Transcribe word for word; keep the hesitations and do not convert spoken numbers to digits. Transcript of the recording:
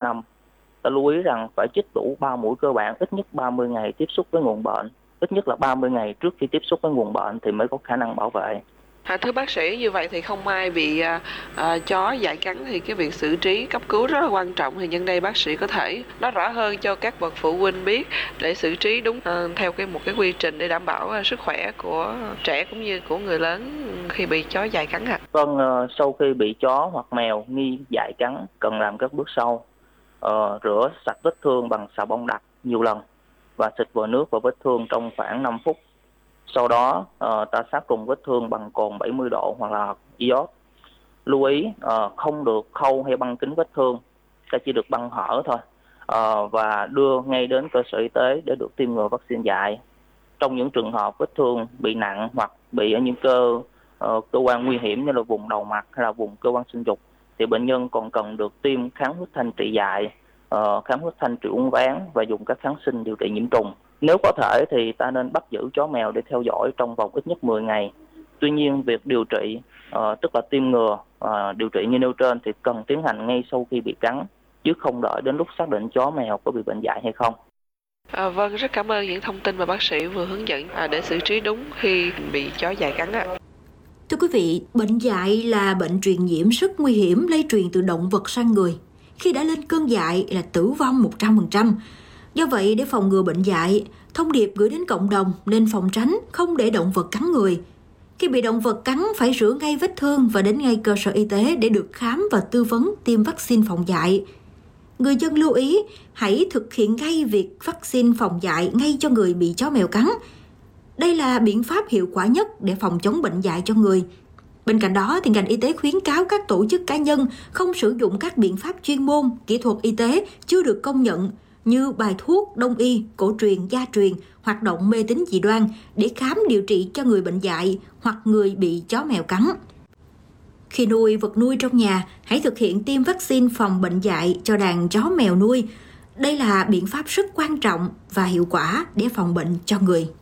năm. Ta lưu ý rằng phải chích đủ ba mũi cơ bản, ít nhất ba mươi ngày tiếp xúc với nguồn bệnh, ít nhất là ba mươi ngày trước khi tiếp xúc với nguồn bệnh thì mới có khả năng bảo vệ. À, thưa bác sĩ, như vậy thì không may bị à, à, chó dại cắn thì cái việc xử trí cấp cứu rất là quan trọng. Thì nhân đây bác sĩ có thể nói rõ hơn cho các bậc phụ huynh biết để xử trí đúng à, theo cái một cái quy trình để đảm bảo à, sức khỏe của trẻ cũng như của người lớn khi bị chó dại cắn ạ. À? Vâng, uh, sau khi bị chó hoặc mèo nghi dại cắn cần làm các bước sau: uh, rửa sạch vết thương bằng xà bông đặc nhiều lần và xịt vòi nước vào vết thương trong khoảng năm phút. Sau đó uh, ta sát trùng vết thương bằng cồn bảy mươi độ hoặc là iốt. Lưu ý uh, không được khâu hay băng kín vết thương, ta chỉ được băng hở thôi, uh, và đưa ngay đến cơ sở y tế để được tiêm ngừa vaccine dại. Trong những trường hợp vết thương bị nặng hoặc bị ở những cơ uh, cơ quan nguy hiểm như là vùng đầu mặt hay là vùng cơ quan sinh dục thì bệnh nhân còn cần được tiêm kháng huyết thanh trị dại, uh, kháng huyết thanh trị uốn ván và dùng các kháng sinh điều trị nhiễm trùng. Nếu có thể thì ta nên bắt giữ chó mèo để theo dõi trong vòng ít nhất mười ngày. Tuy nhiên, việc điều trị, uh, tức là tiêm ngừa, uh, điều trị như nêu trên thì cần tiến hành ngay sau khi bị cắn, chứ không đợi đến lúc xác định chó mèo có bị bệnh dại hay không. À, vâng, rất cảm ơn những thông tin mà bác sĩ vừa hướng dẫn à, để xử trí đúng khi bị chó dại cắn ạ. À. Thưa quý vị, bệnh dại là bệnh truyền nhiễm rất nguy hiểm, lây truyền từ động vật sang người. Khi đã lên cơn dại là tử vong một trăm phần trăm. Do vậy, để phòng ngừa bệnh dại, thông điệp gửi đến cộng đồng nên phòng tránh không để động vật cắn người. Khi bị động vật cắn phải rửa ngay vết thương và đến ngay cơ sở y tế để được khám và tư vấn tiêm vaccine phòng dại. Người dân lưu ý hãy thực hiện ngay việc vaccine phòng dại ngay cho người bị chó mèo cắn. Đây là biện pháp hiệu quả nhất để phòng chống bệnh dại cho người. Bên cạnh đó, thì ngành y tế khuyến cáo các tổ chức cá nhân không sử dụng các biện pháp chuyên môn, kỹ thuật y tế chưa được công nhận như bài thuốc, đông y, cổ truyền, gia truyền, hoạt động mê tín dị đoan để khám điều trị cho người bệnh dại hoặc người bị chó mèo cắn. Khi nuôi vật nuôi trong nhà, hãy thực hiện tiêm vaccine phòng bệnh dại cho đàn chó mèo nuôi. Đây là biện pháp rất quan trọng và hiệu quả để phòng bệnh cho người.